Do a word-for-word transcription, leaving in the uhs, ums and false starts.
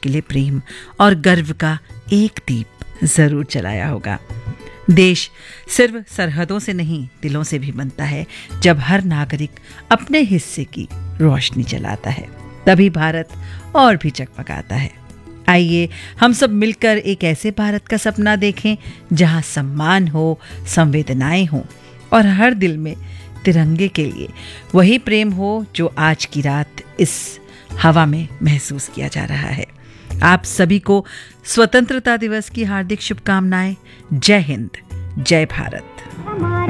के लिए प्रेम और गर्व का एक दीप जरूर जलाया होगा। देश सिर्फ सरहदों से नहीं, दिलों से भी बनता है। जब हर नागरिक अपने हिस्से की रोशनी जलाता है, तभी भारत और भी चकमकाता है। आइए हम सब मिलकर एक ऐसे भारत का सपना देखें जहां सम्मान हो, संवेदनाएं हो और हर दिल में तिरंगे के लिए वही प्रेम हो जो आज की रात इस हवा में महसूस किया जा रहा है। आप सभी को स्वतंत्रता दिवस की हार्दिक शुभकामनाएं। जय हिंद, जय भारत।